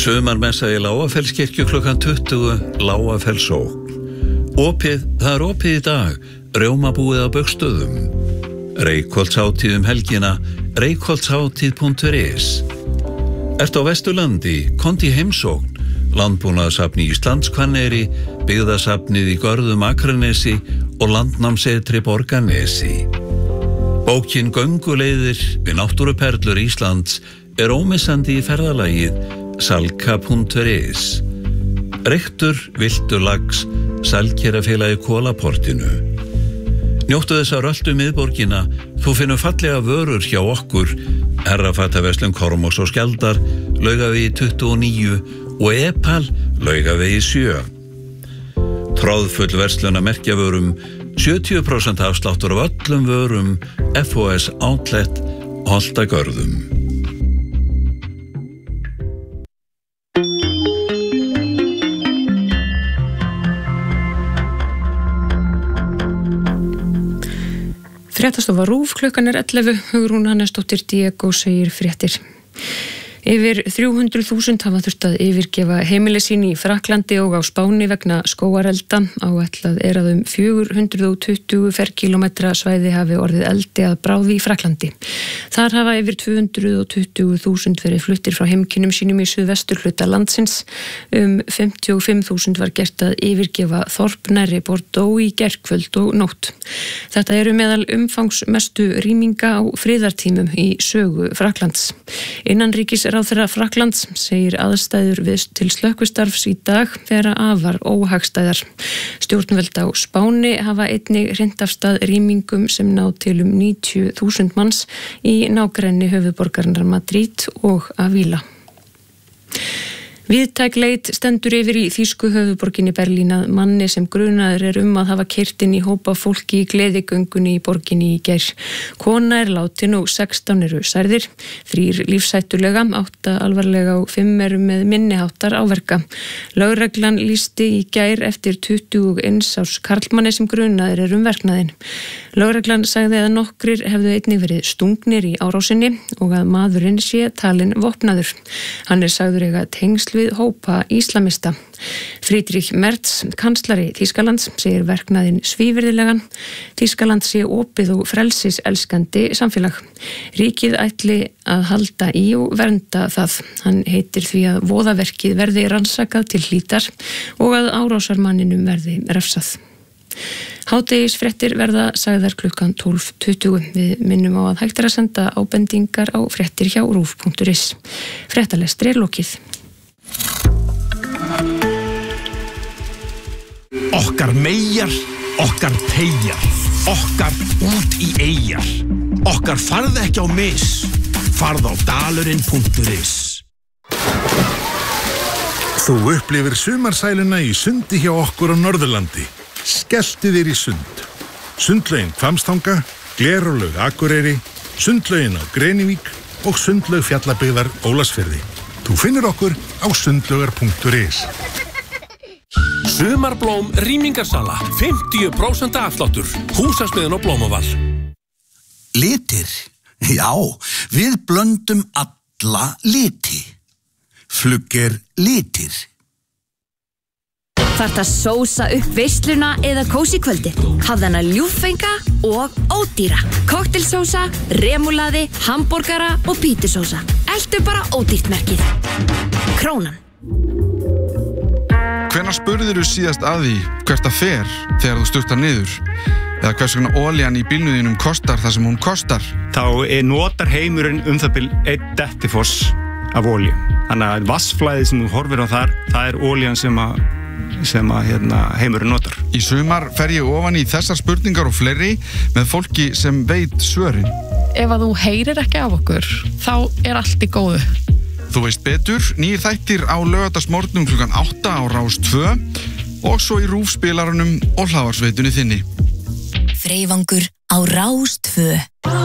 Sumarmessa í Lágafellskirkju klukkan 20, Lágafellssókn. Það er opið í dag, rjómabúið á Baugstöðum. Reykholtshátíð helgina, reykholtshátíð.is. Ertu á Vesturlandi, komdu í heimsókn. Landbúnaðarsafni Íslands Hvanneyri, byggðasafnið í Görðum Akranesi og landnámsetri Borgarnesi. Bókin Gönguleiðir við náttúruperlur Íslands er ómissandi í ferðalagið salka.is. Reyktur, viltur lax, Salkerafélagi Kolaportinu. Njóttu þess að röltu miðborgina, þú finnur fallega vörur hjá okkur, Herrafattaverslun Kormáks og Skjaldar, Laugavegi 29 og Epal, Laugavegi 7. Tróðfull verslun að merkjavörum, 70% afsláttur af öllum vörum, FOS Outlet, Holtagörðum. Fréttastofa RÚV, klukkan er 11, Hugrún Hannesdóttir Diego segir fréttir. Yfir 300.000 hafa þurft að yfirgefa heimili sín í Frakklandi og á Spáni vegna skógarelda. Áætlað er að 420 ferkílómetra svæði hafi orðið eldi að bráði í Frakklandi. Þar hafa yfir 220.000 verið fluttir frá heimkynnum sínum í suðvesturhluta landsins. 55.000 var gert að yfirgefa þorp nærri Bordeaux í gærkvöld og nótt. Þetta eru meðal umfangsmestu rýminga á friðartímum í sögu Frakklands. Innanríkisráðherra Frakklands segir aðstæður til slökkvistarfs í dag vera afar óhagstæðar. Stjórnvöld á Spáni hafa einnig hrint af stað rýmingum sem ná til 90.000 manns í nágrenni höfuðborgarinnar Madrid og Avila. Víðtæk leit stendur yfir í þýsku höfuðborginni Berlín að manni sem grunaður er að hafa keyrt inn í hópa fólki í gleðigöngunni í borginni í gær. Kona er látin og 16 eru særðir, 3 lífshættulega, 8 alvarlega og 5 eru með minniháttar áverka. Lögreglan lýsti í gær eftir 21 árs karlmanni sem grunaður er verknaðinn. Lögreglan sagði að nokkrir hefðu einnig verið stungnir í árásinni og að maðurinn sé talinn vopnaður. Hann er sagður eiga tengsl við hópa íslamista. Friedrich Merz, kanslari Þýskalands, segir verknaðinn svívirðilegan. Þýskaland sé opið og frelsiselskandi samfélag. Ríkið ætli að halda í og vernda það. Hann heitir því að voðaverkið verði rannsakað til hlítar og að árásarmanninum verði refsað. Hádegisfréttir verða sagðar klukkan 12:20. Við minnum á að hægt er að senda ábendingar á fréttir hjá rúv.is. Fréttalestri er lokið. Okkar meyjar, okkar teygjar, okkar út í eyjar. Okkar farð ekki á mis, farð á dalurinn.is. Þú upplifir sumarsæluna í sundi hjá okkur á Norðurlandi. Skelltu þér í sund. Sundlaugin Hvammstanga, Glerárlaug Akureyri, Sundlaugin á Grenivík og Sundlaug Fjallabyggðar Ólafsfirði. Þú finnir okkur á sundlaugar.is. Sumarblóm rýmingarsala, 50% afsláttur, Húsasmiðjan á Blómavall. Litir? Já, við blöndum alla liti. Flugger litir. Þarft að sósa upp veisluna eða kósí kvöldi. Hafðu hana ljúffenga og ódýra. Koktelsósa, remúlaði, hamborgara og pítusósa. Eltu bara ódýrt merkið. Krónan. Hvenær spurðirðu síðast að því hvert það fer þegar þú sturtar niður? Eða hvers vegna olían í bílnum kostar það sem hún kostar? Þá notar heimurinn það bil 1 dettifoss af olíu. Þannig að vassflæðið sem þú horfir á þar, það er olían sem heimurinn notar. Í sumar fer ég ofan í þessar spurningar og fleiri með fólki sem veit svörin. Ef að þú heyrir ekki af okkur, þá er allt í góðu. Þú veist betur, nýjir þættir á laugardagsmorgnum klukkan 8 á Rás 2 og svo í RÚV-spilaranum og hlaðvarpsveitunni þinni. Freyvangur á Rás 2.